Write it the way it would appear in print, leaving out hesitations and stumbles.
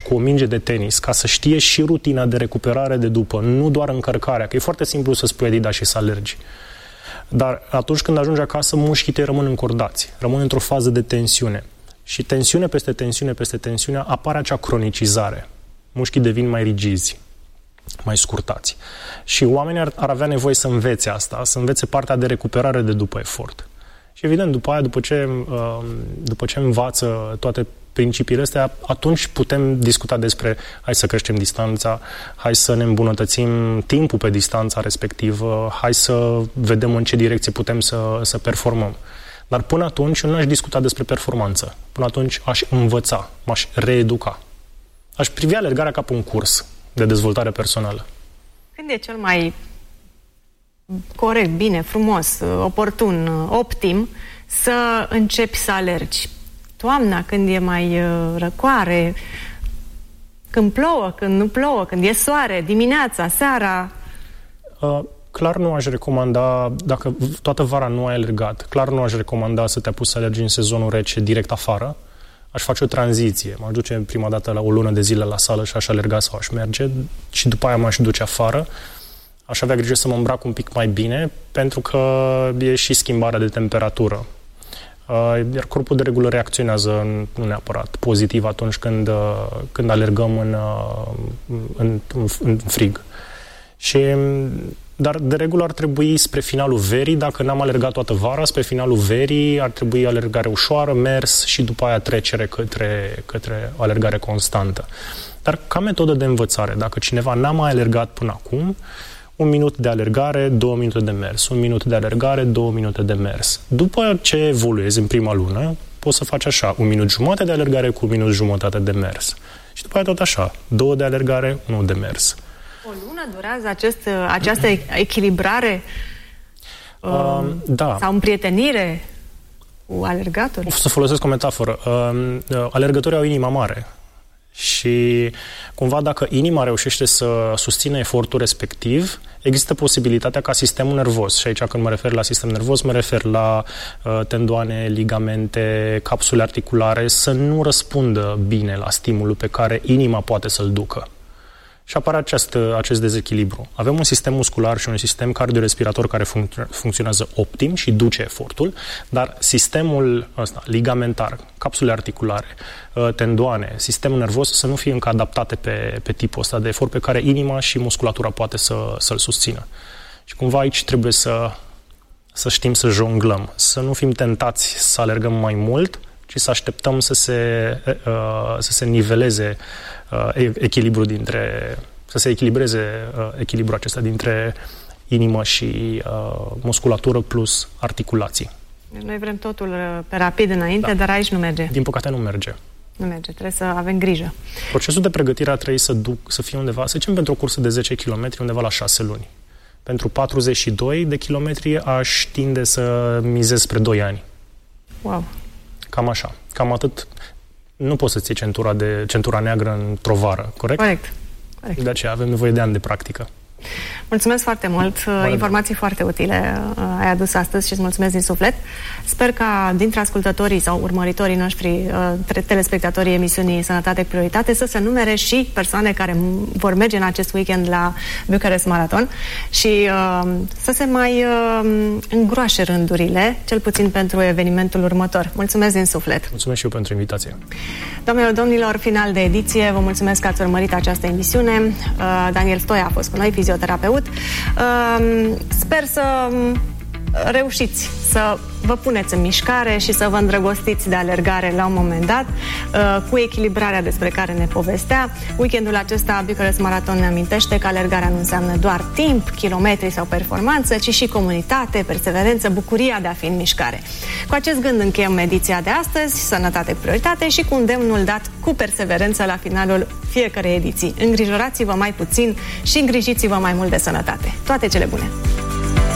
cu o minge de tenis, ca să știe și rutina de recuperare de după, nu doar încărcarea, că e foarte simplu să spui Adidas și să alergi. Dar atunci când ajungi acasă, mușchii tăi rămân încordați, rămân într-o fază de tensiune. Și tensiune peste tensiune peste tensiune apare acea cronicizare. Mușchii devin mai rigizi, mai scurtați. Și oamenii ar avea nevoie să învețe asta, să învețe partea de recuperare de după efort. Și evident, după aia, după ce învață toate principiile astea, atunci putem discuta despre hai să creștem distanța, hai să ne îmbunătățim timpul pe distanța respectivă, hai să vedem în ce direcție putem să performăm. Dar până atunci eu nu aș discuta despre performanță. Până atunci aș învăța, m-aș reeduca. Aș privi alergarea ca pe un curs de dezvoltare personală. Când e cel mai corect, bine, frumos, oportun, optim să începi să alergi? Toamna, când e mai răcoare, când plouă, când nu plouă, când e soare, dimineața, seara? Clar nu aș recomanda, dacă toată vara nu ai alergat, clar nu aș recomanda să te apuci să alergi în sezonul rece direct afară. Aș face o tranziție. M-aș duce prima dată la o lună de zile la sală și aș alerga sau aș merge și după aia m-aș duce afară. Aș avea grijă să mă îmbrac un pic mai bine, pentru că e și schimbarea de temperatură. Iar corpul de regulă reacționează nu neapărat pozitiv atunci când alergăm în frig. Dar de regulă ar trebui spre finalul verii, dacă n-am alergat toată vara, spre finalul verii ar trebui alergare ușoară, mers și după aia trecere către o alergare constantă. Dar ca metodă de învățare, dacă cineva n-a mai alergat până acum, 1 minut de alergare, 2 minute de mers. 1 minut de alergare, 2 minute de mers. După ce evoluezi în prima lună, poți să faci așa, 1 minut jumătate de alergare cu 1 minut jumătate de mers. Și după aia tot așa, 2 de alergare, 1 de mers. O lună durează această echilibrare da. Sau împrietenire cu alergatul? O să folosesc o metaforă. Alergătorii au inima mare. Și cumva dacă inima reușește să susțină efortul respectiv, există posibilitatea ca sistemul nervos, și aici când mă refer la sistem nervos, mă refer la tendoane, ligamente, capsule articulare, să nu răspundă bine la stimulul pe care inima poate să-l ducă. Și apare acest dezechilibru. Avem un sistem muscular și un sistem cardiorespirator care funcționează optim și duce efortul, dar sistemul ăsta, ligamentar, capsule articulare, tendoane, sistemul nervos să nu fie încă adaptate pe tipul ăsta de efort pe care inima și musculatura poate să-l susțină. Și cumva aici trebuie să știm să jonglăm, să nu fim tentați să alergăm mai mult, ci să așteptăm să se niveleze echilibrul să se echilibreze echilibrul acesta dintre inimă și musculatură plus articulații. Noi vrem totul pe rapid înainte, dar aici nu merge. Din păcate nu merge. Nu merge, trebuie să avem grijă. Procesul de pregătire ar trebui să fie undeva, să zicem pentru o cursă de 10 km, undeva la 6 luni. Pentru 42 de kilometri aș tinde să mizez spre 2 ani. Wow! Cam așa. Cam atât. Nu poți să-ți iei centura neagră într-o vară, corect? Corect. De aceea avem nevoie de ani de practică. Mulțumesc foarte mult, informații foarte utile ai adus astăzi și îți mulțumesc din suflet. Sper ca dintre ascultătorii sau urmăritorii noștri, telespectatorii emisiunii Sănătate Prioritate, să se numere și persoane care vor merge în acest weekend la Bucharest Marathon și să se mai îngroașe rândurile, cel puțin pentru evenimentul următor. Mulțumesc din suflet. Mulțumesc și eu pentru invitație. Doamnelor, domnilor, final de ediție. Vă mulțumesc că ați urmărit această emisiune. Daniel Stoia a fost cu noi, fizioterapeut. Sper să reușiți să vă puneți în mișcare și să vă îndrăgostiți de alergare la un moment dat, cu echilibrarea despre care ne povestea. Weekendul acesta Bucharest Marathon ne amintește că alergarea nu înseamnă doar timp, kilometri sau performanță, ci și comunitate, perseverență, bucuria de a fi în mișcare. Cu acest gând încheiem ediția de astăzi, Sănătate Prioritate, și cu îndemnul dat cu perseverență la finalul fiecărei ediții. Îngrijorați-vă mai puțin și îngrijiți-vă mai mult de sănătate. Toate cele bune!